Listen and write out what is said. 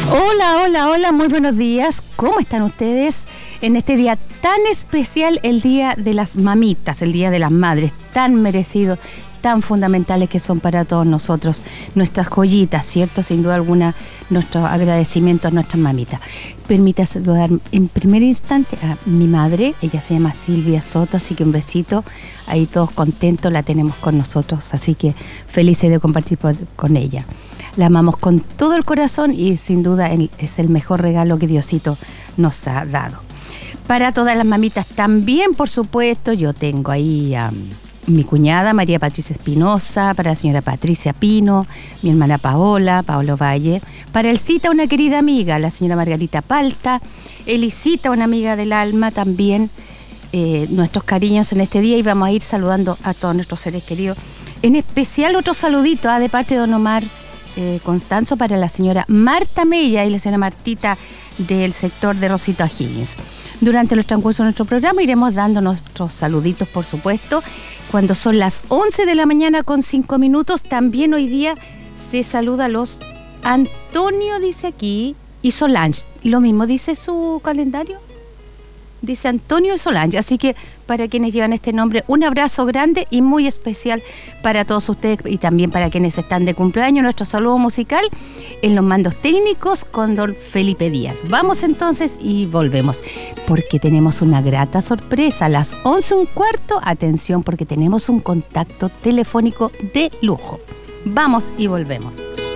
Hola, hola, hola, muy buenos días. ¿Cómo están ustedes en este día tan especial, el Día de las Mamitas, el Día de las Madres, tan merecido, tan fundamentales que son para todos nosotros, nuestras joyitas, ¿cierto? Sin duda alguna, nuestro agradecimiento a nuestras mamitas. Permita saludar en primer instante a mi madre, ella se llama Silvia Soto, así que un besito, ahí todos contentos, la tenemos con nosotros, así que felices de compartir con ella. La amamos con todo el corazón y sin duda es el mejor regalo que Diosito nos ha dado. Para todas las mamitas también, por supuesto, yo tengo ahí a mi cuñada María Patricia Espinosa, para la señora Patricia Pino, mi hermana Paola, Paolo Valle, para Elcita, una querida amiga, la señora Margarita Palta, Elisita, una amiga del alma también, nuestros cariños en este día, y vamos a ir saludando a todos nuestros seres queridos. En especial otro saludito de parte de don Omar Constanzo para la señora Marta Mella y la señora Martita del sector de Rosito O'Higgins. Durante el transcurso de nuestro programa iremos dando nuestros saluditos, por supuesto. Cuando son las 11 de la mañana con 5 minutos, también hoy día se saluda a los Antonio, dice aquí, y Solange. Lo mismo dice su calendario. Dice Antonio y Solange, así que para quienes llevan este nombre, un abrazo grande y muy especial para todos ustedes y también para quienes están de cumpleaños. Nuestro saludo musical en los mandos técnicos con don Felipe Díaz. Vamos entonces y volvemos, porque tenemos una grata sorpresa a las 11:15. Atención, porque tenemos un contacto telefónico de lujo. Vamos y volvemos.